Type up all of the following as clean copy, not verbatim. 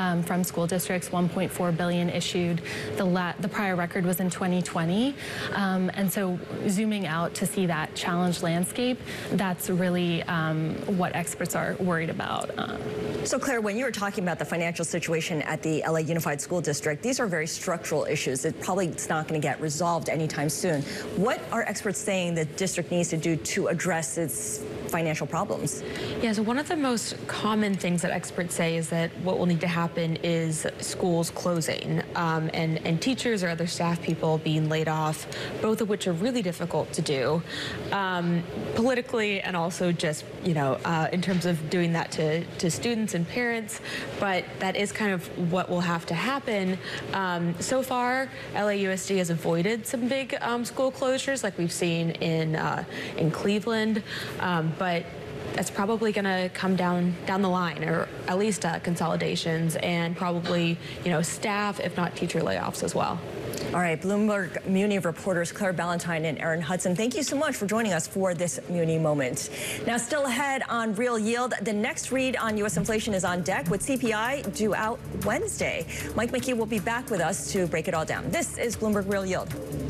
from school districts, 1.4 billion issued. The prior record was in 2020. And so zooming out to see that challenged landscape, that's really what experts are worried about. So Claire, when you were talking about the financial situation at the LA Unified School District, these are very structural issues. It probably it's not going to get resolved anytime soon. What are experts saying the district needs to do to address its financial problems? Yeah, so one of the most common things that experts say is that what will need to happen is schools closing and teachers or other staff people being laid off, both of which are really difficult to do politically and also just, you know, in terms of doing that to students and parents. But that is kind of what will have to happen. So far, LAUSD has avoided some big school closures like we've seen in Cleveland, but that's probably going to come down the line, or at least consolidations and probably, you know, staff, if not teacher layoffs as well. All right, Bloomberg Muni reporters Claire Ballantyne and Aaron Hudson, thank you so much for joining us for this Muni Moment. Now, still ahead on Real Yield, the next read on U.S. inflation is on deck with CPI due out Wednesday. Mike McKee will be back with us to break it all down. This is Bloomberg Real Yield.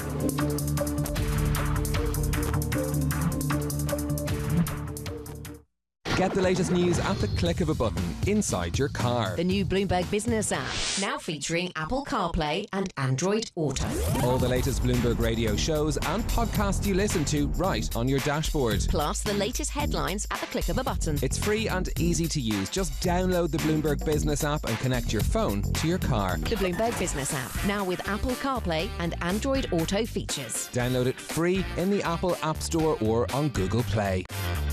Get the latest news at the click of a button inside your car. The new Bloomberg Business app, now featuring Apple CarPlay and Android Auto. All the latest Bloomberg radio shows and podcasts you listen to right on your dashboard. Plus the latest headlines at the click of a button. It's free and easy to use. Just download the Bloomberg Business app and connect your phone to your car. The Bloomberg Business app, now with Apple CarPlay and Android Auto features. Download it free in the Apple App Store or on Google Play.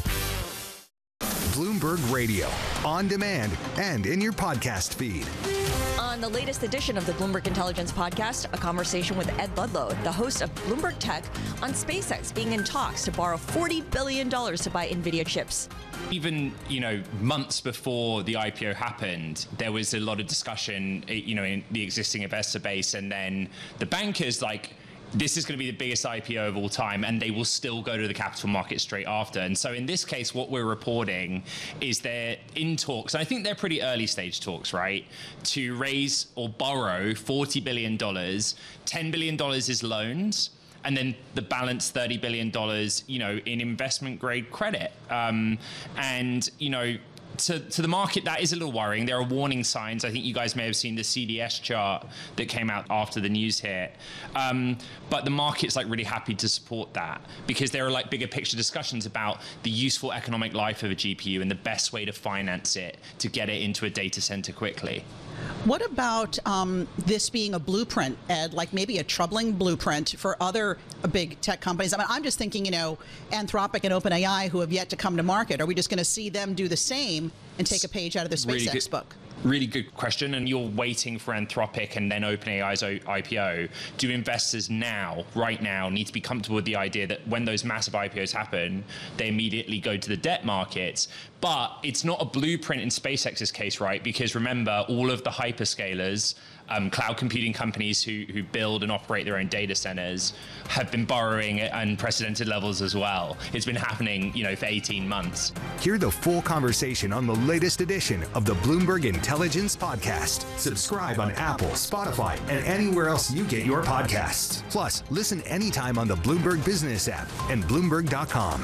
Bloomberg Radio, on demand and in your podcast feed. On the latest edition of the Bloomberg Intelligence Podcast, a conversation with Ed Ludlow, the host of Bloomberg Tech, on SpaceX being in talks to borrow $40 billion to buy NVIDIA chips. Even, you know, months before the IPO happened, there was a lot of discussion, you know, in the existing investor base, and then the bankers like, this is going to be the biggest IPO of all time, and they will still go to the capital market straight after. And so in this case, what we're reporting is they're in talks, and I think they're pretty early stage talks, right, to raise or borrow $40 billion. $10 billion is loans, and then the balance $30 billion, you know, in investment grade credit. And, you know, to the market, that is a little worrying. There are warning signs. I think you guys may have seen the CDS chart that came out after the news hit. But the market's like really happy to support that because there are like bigger picture discussions about the useful economic life of a GPU and the best way to finance it to get it into a data center quickly. What about this being a blueprint, Ed, like maybe a troubling blueprint for other big tech companies? I mean, I'm just thinking, you know, Anthropic and OpenAI, who have yet to come to market. Are we just going to see them do the same and take a page out of the SpaceX book? Really good question, and you're waiting for Anthropic and then OpenAI's IPO. Do investors now, right now, need to be comfortable with the idea that when those massive IPOs happen, they immediately go to the debt markets? But it's not a blueprint in SpaceX's case, right? Because remember, all of the hyperscalers, cloud computing companies who build and operate their own data centers have been borrowing at unprecedented levels as well. It's been happening, you know, for 18 months. Hear the full conversation on the latest edition of the Bloomberg Intelligence Podcast. Subscribe on Apple, Spotify, and anywhere else you get your podcasts. Plus, listen anytime on the Bloomberg Business app and Bloomberg.com.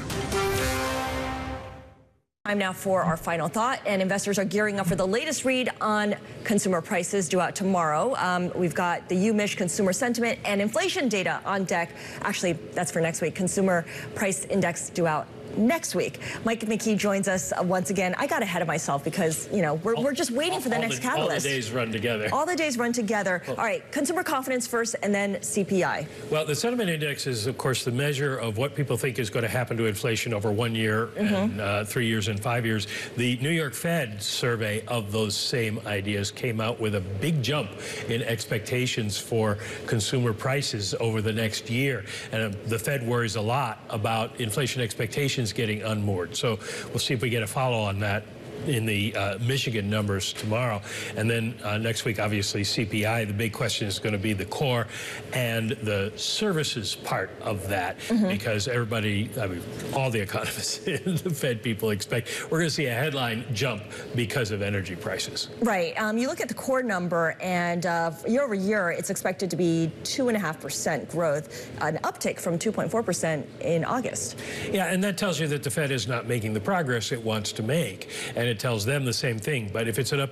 Time now for our final thought, and investors are gearing up for the latest read on consumer prices due out tomorrow. We've got the UMich consumer sentiment and inflation data on deck. Actually, that's for next week. Consumer price index due out next week. Mike McKee joins us once again. I got ahead of myself because, you know, we're just waiting for the next catalyst. All the days run together. All the days run together. All right, consumer confidence first and then CPI. Well, the sentiment index is, of course, the measure of what people think is going to happen to inflation over 1 year and 3 years and 5 years. The New York Fed survey of those same ideas came out with a big jump in expectations for consumer prices over the next year. And the Fed worries a lot about inflation expectations getting unmoored. So we'll see if we get a follow on that Michigan numbers tomorrow. And then next week, obviously, CPI. The big question is going to be the core and the services part of that, because everybody, I mean, all the economists, the Fed people expect we're going to see a headline jump because of energy prices. Right. You look at the core number, and year over year, it's expected to be 2.5% growth, an uptick from 2.4% in August. Yeah, and that tells you that the Fed is not making the progress it wants to make, and it tells them the same thing. But if it's an